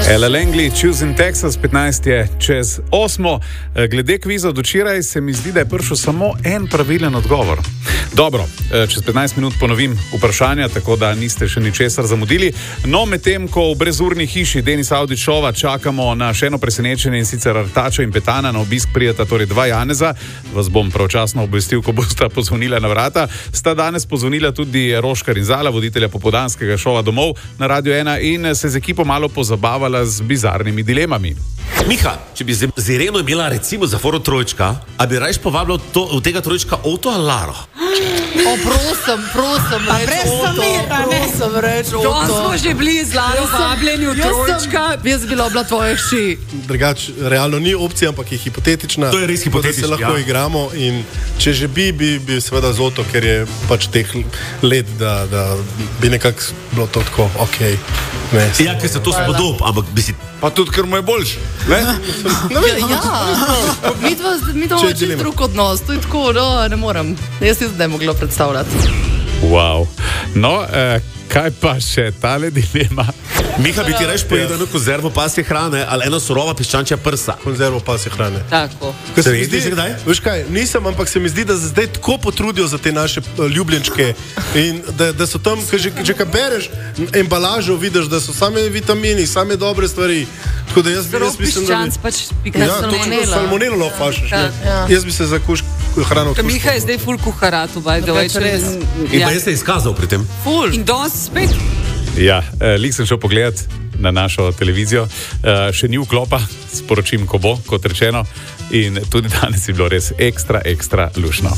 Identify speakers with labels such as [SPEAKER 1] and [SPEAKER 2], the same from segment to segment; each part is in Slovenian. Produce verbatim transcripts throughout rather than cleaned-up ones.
[SPEAKER 1] Ella Langley, Choosing Texas, petnajst je čez osmo. Glede kviza od včeraj se mi zdi, da je prišel samo en pravilen odgovor. Dobro, čez petnajst minut ponovim vprašanja, tako da niste še ničesar zamudili. No, medtem ko v brezurni hiši Denis Avdićova čakamo na še eno presenečenje, in sicer Artačo in Petana na obisk prijeta, torej dva Janeza, vas bom pravčasno obvestil, ko bosta pozvonila na vrata. Sta danes pozvonila tudi Roškar in Zala, voditelja popoldanskega šova Domov na Radio ena, in se z ekipo malo pozabavala z bizarnimi dilemami.
[SPEAKER 2] Miha, če bi z Ireno imela recimo za foro trojčka, a bi rajš povabila v tega trojčka Oto ali Laro?
[SPEAKER 3] O, prosim, prosim, reč Oto, prosim, reč Oto.
[SPEAKER 4] To smo že bili z Laro vabljeni v trojčka.
[SPEAKER 3] Jaz bi bila tvoja hči.
[SPEAKER 5] Drugač, realno ni opcija, ampak je hipotetična.
[SPEAKER 2] To je res hipotetično,
[SPEAKER 5] da se lahko
[SPEAKER 2] ja.
[SPEAKER 5] igramo, in če že bi, bi, bi seveda z Oto, ker je pač teh let, da, da bi nekako bilo to tako, okej. Okay.
[SPEAKER 2] Ja, ker se to spodob, ampak bi si...
[SPEAKER 1] Pa tudi, ker mu je boljš, ne?
[SPEAKER 3] Ja, ja. Mi dva, mi dva čisto drug odnos, to je tako, no, ne morem. Jaz si zdaj mogla predstavljati.
[SPEAKER 1] Wow. No, eh, kaj pa še tale dilema?
[SPEAKER 2] Miha, bi ti reš pojedel eno konzervo pasje hrane ali eno surova piščančja prsa?
[SPEAKER 5] Konzervo pasje hrane.
[SPEAKER 4] Tako.
[SPEAKER 5] Se mi zdi, kdaj? Veš kaj, nisem, ampak se mi zdi, da se zdaj tako potrudijo za te naše uh, ljubljenčke in da, da so tam, že, že kad bereš embalažo, vidiš, da so same vitamini, same dobre stvari. Tako da jaz, jaz mislim, da bi...
[SPEAKER 4] pač pika
[SPEAKER 5] ja, točno salmonelo lahko fašiš. Ja. Ja. Jaz bi se za kuš hrano kuško.
[SPEAKER 4] Miha je zdaj ful kuharatu, by the way.
[SPEAKER 2] In pa jaz se je izkazal pri tem.
[SPEAKER 4] Ful. In danes spet.
[SPEAKER 1] Ja, eh, lik sem šel pogledat na našo televizijo, eh, še ni vklopa, sporočim, ko bo, kot rečeno, in tudi danes je bilo res ekstra, ekstra lušno.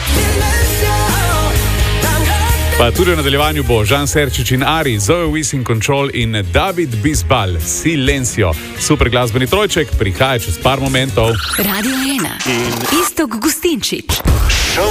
[SPEAKER 1] Pa tudi v nadaljevanju bo Žan Serčič in Ari, Zoe Wisin Control in David Bisbal, Silencio. Super glasbeni trojček prihaja čez par momentov.
[SPEAKER 6] Radio ena. Iztok Gustinčič.